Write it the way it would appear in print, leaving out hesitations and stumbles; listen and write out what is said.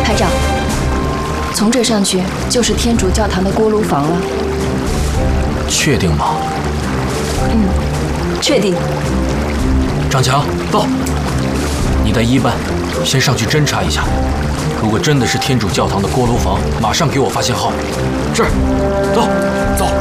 排长，从这上去就是天主教堂的锅炉房了。 确定吗？ 确定。 张强，到！你带一班先上去侦查一下，如果真的是天主教堂的锅炉房，马上给我发信号。是，走。